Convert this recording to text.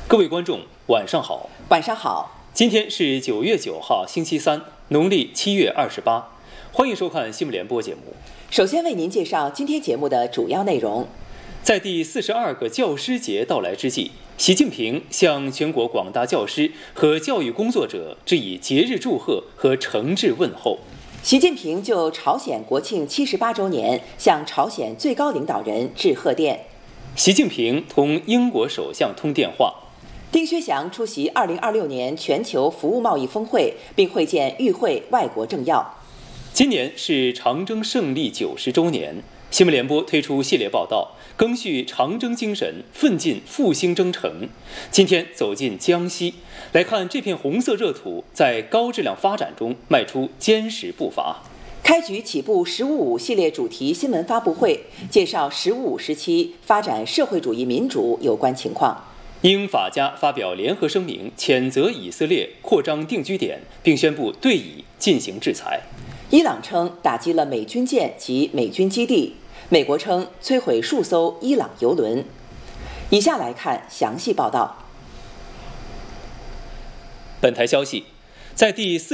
各位观众，晚上好。 晚上好。 今天是9月9号，星期三，农历7月28。欢迎收看新闻联播节目。 首先为您介绍今天节目的主要内容。 在第42个教师节到来之际，习近平向全国广大教师和教育工作者致以节日祝贺和诚挚问候。 习近平就朝鲜国庆78周年向朝鲜最高领导人致贺电。 习近平同英国首相通电话。 丁薛祥出席2026年全球服务贸易峰会，并会见与会外国政要。 今年是长征胜利90周年，新闻联播推出系列报道，赓续长征精神，奋进复兴征程。今天走进江西，来看这片红色热土在高质量发展中迈出坚实步伐。 开局起步“十五五”系列主题新闻发布会，介绍“十五五”时期发展社会主义民主有关情况。 英法加发表联合声明，谴责以色列扩张定居点，并宣布对以进行制裁。 伊朗称打击了美军舰及美军基地，美国称摧毁数艘伊朗油轮。以下来看详细报道。 本台消息，在第